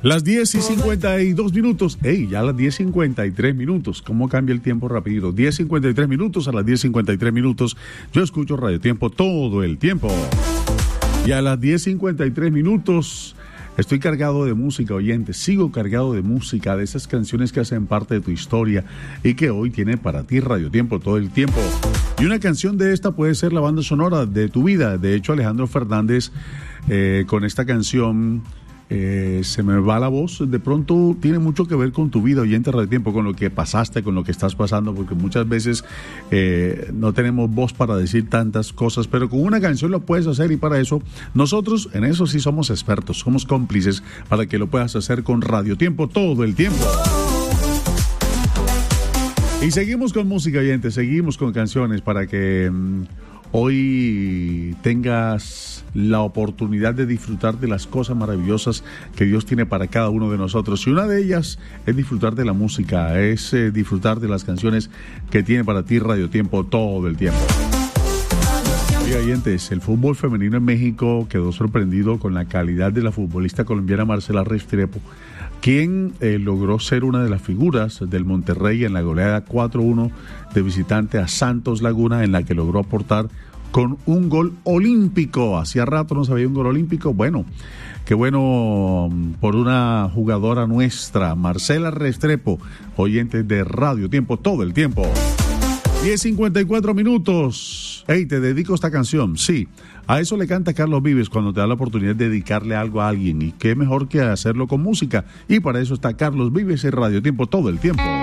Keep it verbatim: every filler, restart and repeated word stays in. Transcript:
Las diez y cincuenta y dos minutos. ¡Ey! Ya a las diez y cincuenta y tres minutos. ¿Cómo cambia el tiempo rapidito? diez y cincuenta y tres minutos. A las diez y cincuenta y tres minutos. Yo escucho Radio Tiempo todo el tiempo. Y a las diez y cincuenta y tres minutos. Estoy cargado de música, oyentes. Sigo cargado de música, de esas canciones que hacen parte de tu historia y que hoy tiene para ti Radio Tiempo todo el tiempo. Y una canción de esta puede ser la banda sonora de tu vida. De hecho, Alejandro Fernández, eh, con esta canción, eh, se me va la voz. De pronto tiene mucho que ver con tu vida, oyente de Radio Tiempo, con lo que pasaste, con lo que estás pasando, porque muchas veces eh, no tenemos voz para decir tantas cosas, pero con una canción lo puedes hacer, y para eso nosotros, en eso sí somos expertos, somos cómplices para que lo puedas hacer con Radio Tiempo todo el tiempo. Y seguimos con música, oyente, seguimos con canciones para que um, hoy tengas la oportunidad de disfrutar de las cosas maravillosas que Dios tiene para cada uno de nosotros. Y una de ellas es disfrutar de la música, es eh, disfrutar de las canciones que tiene para ti Radio Tiempo todo el tiempo. Oiga, oyentes, el fútbol femenino en México quedó sorprendido con la calidad de la futbolista colombiana Marcela Restrepo, quien eh, logró ser una de las figuras del Monterrey en la goleada cuatro uno de visitante a Santos Laguna, en la que logró aportar con un gol olímpico. Hacía rato no se veía un gol olímpico. Bueno, qué bueno por una jugadora nuestra, Marcela Restrepo, oyente de Radio Tiempo todo el tiempo. diez cincuenta y cuatro minutos. Hey, te dedico esta canción. Sí, a eso le canta Carlos Vives cuando te da la oportunidad de dedicarle algo a alguien. Y qué mejor que hacerlo con música. Y para eso está Carlos Vives en Radio Tiempo todo el tiempo.